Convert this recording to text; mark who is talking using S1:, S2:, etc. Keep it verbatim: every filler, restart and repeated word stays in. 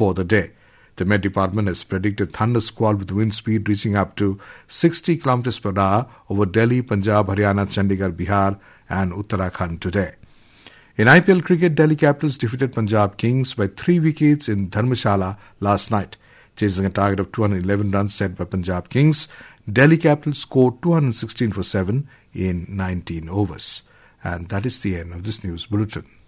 S1: for the day. The Met Department has predicted thunder squall with wind speed reaching up to sixty kilometers per hour over Delhi, Punjab, Haryana, Chandigarh, Bihar and Uttarakhand today. In I P L cricket, Delhi Capitals defeated Punjab Kings by three wickets in Dharmshala last night. Chasing a target of two hundred eleven runs set by Punjab Kings, Delhi Capitals scored two hundred sixteen for seven in nineteen overs. And that is the end of this news bulletin.